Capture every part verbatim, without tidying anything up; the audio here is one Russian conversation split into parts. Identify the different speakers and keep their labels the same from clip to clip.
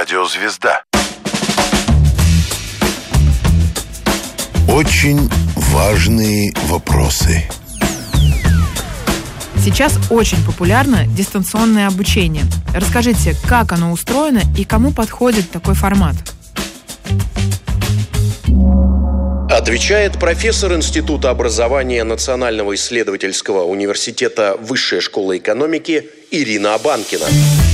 Speaker 1: Радио «Звезда».
Speaker 2: Очень важные вопросы.
Speaker 3: Сейчас очень популярно дистанционное обучение. Расскажите, как оно устроено и кому подходит такой формат?
Speaker 4: Отвечает профессор Института образования Национального исследовательского университета Высшая школа экономики Ирина Абанкина.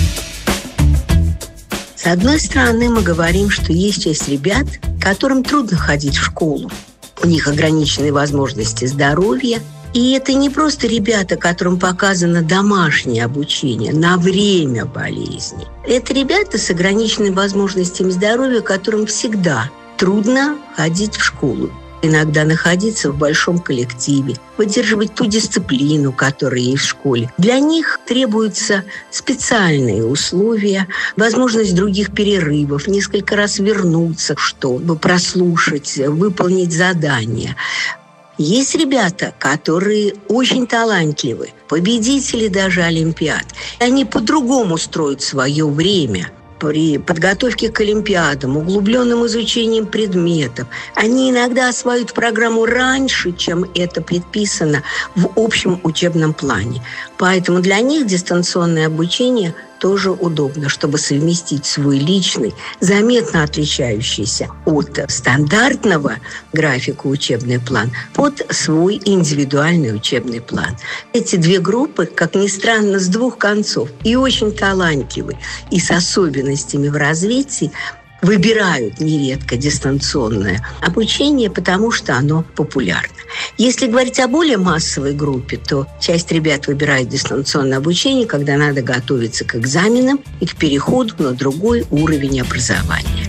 Speaker 5: С одной стороны, мы говорим, что есть часть ребят, которым трудно ходить в школу. У них ограниченные возможности здоровья. И это не просто ребята, которым показано домашнее обучение на время болезни. Это ребята с ограниченными возможностями здоровья, которым всегда трудно ходить в школу. Иногда находиться в большом коллективе, поддерживать ту дисциплину, которая есть в школе. Для них требуются специальные условия, возможность других перерывов, несколько раз вернуться, чтобы прослушать, выполнить задание. Есть ребята, которые очень талантливы, победители даже олимпиад. Они по-другому строят свое время. При подготовке к олимпиадам, углубленным изучением предметов, они иногда осваивают программу раньше, чем это предписано в общем учебном плане. Поэтому для них дистанционное обучение тоже удобно, чтобы совместить свой личный, заметно отличающийся от стандартного графика учебный план под свой индивидуальный учебный план. Эти две группы, как ни странно, с двух концов и очень талантливы, и с особенностями в развитии, выбирают нередко дистанционное обучение, потому что оно популярно. Если говорить о более массовой группе, то часть ребят выбирает дистанционное обучение, когда надо готовиться к экзаменам и к переходу на другой уровень образования.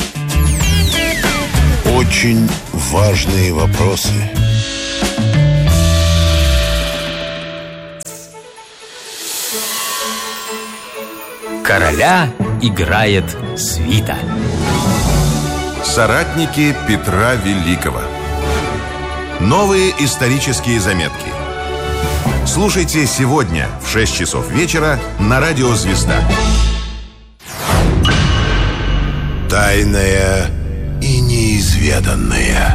Speaker 2: Очень важные вопросы.
Speaker 6: Короля играет свита.
Speaker 1: Соратники Петра Великого. Новые исторические заметки. Слушайте сегодня в шесть часов вечера на Радио «Звезда».
Speaker 2: Тайное и неизведанное.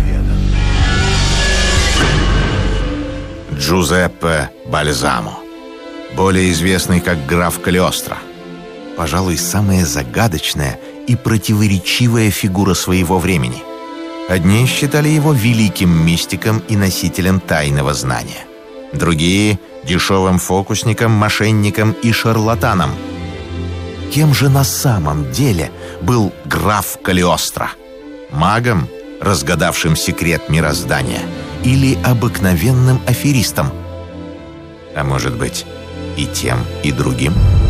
Speaker 7: Джузеппе Бальзамо, более известный как граф Калиостро. Пожалуй, самая загадочная и противоречивая фигура своего времени. Одни считали его великим мистиком и носителем тайного знания. Другие – дешевым фокусником, мошенником и шарлатаном. Кем же на самом деле был граф Калиостро? Магом, разгадавшим секрет мироздания, или обыкновенным аферистом? А может быть, и тем, и другим?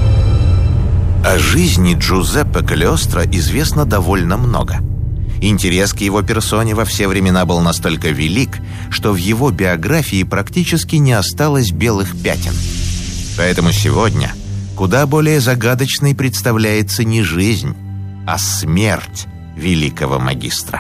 Speaker 7: О жизни Джузеппе Калиостро известно довольно много. Интерес к его персоне во все времена был настолько велик, что в его биографии практически не осталось белых пятен. Поэтому сегодня куда более загадочной представляется не жизнь, а смерть великого магистра.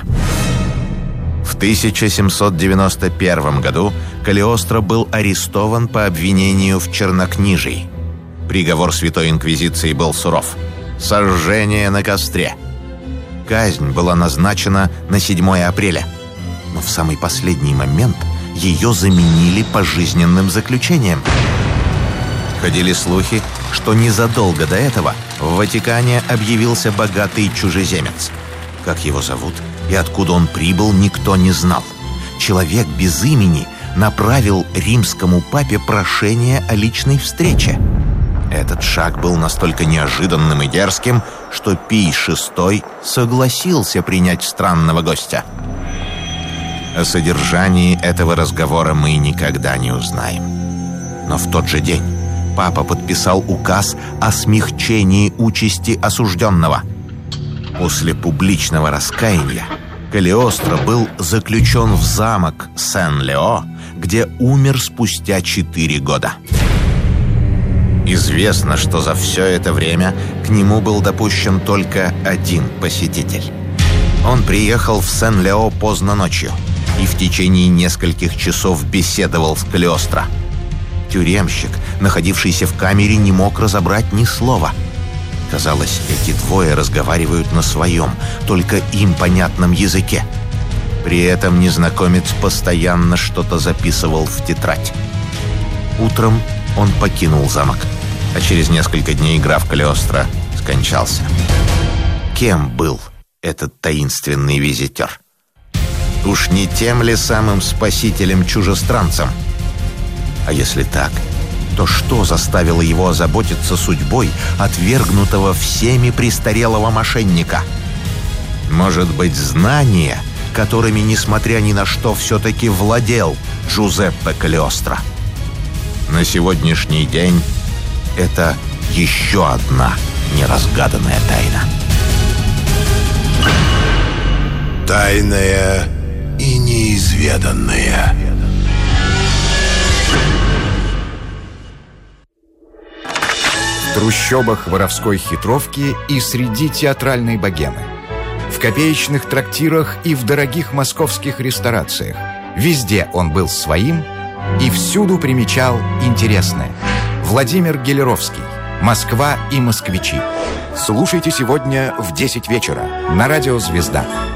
Speaker 7: В тысяча семьсот девяносто первом году Калиостро был арестован по обвинению в чернокнижии. Приговор Святой Инквизиции был суров – сожжение на костре. Казнь была назначена на седьмое апреля, но в самый последний момент ее заменили пожизненным заключением. Ходили слухи, что незадолго до этого в Ватикане объявился богатый чужеземец. Как его зовут и откуда он прибыл, никто не знал. Человек без имени направил римскому папе прошение о личной встрече. Этот шаг был настолько неожиданным и дерзким, что Пий шестой согласился принять странного гостя. О содержании этого разговора мы никогда не узнаем. Но в тот же день папа подписал указ о смягчении участи осужденного. После публичного раскаяния Калиостро был заключен в замок Сен-Лео, где умер спустя четыре года. Известно, что за все это время к нему был допущен только один посетитель. Он приехал в Сен-Лео поздно ночью и в течение нескольких часов беседовал с Калиостро. Тюремщик, находившийся в камере, не мог разобрать ни слова. Казалось, эти двое разговаривают на своем, только им понятном языке. При этом незнакомец постоянно что-то записывал в тетрадь. Утром он покинул замок, а через несколько дней граф Калиостро скончался. Кем был этот таинственный визитер? Уж не тем ли самым спасителем-чужестранцем? А если так, то что заставило его озаботиться судьбой отвергнутого всеми престарелого мошенника? Может быть, знания, которыми, несмотря ни на что, все-таки владел Джузеппе Калиостро? На сегодняшний день это еще одна неразгаданная тайна.
Speaker 2: Тайная и неизведанная.
Speaker 8: В трущобах воровской хитровки и среди театральной богемы, в копеечных трактирах и в дорогих московских ресторациях. Везде он был своим и всюду примечал интересное. Владимир Гелеровский. «Москва и москвичи». Слушайте сегодня в десять вечера на радио «Звезда».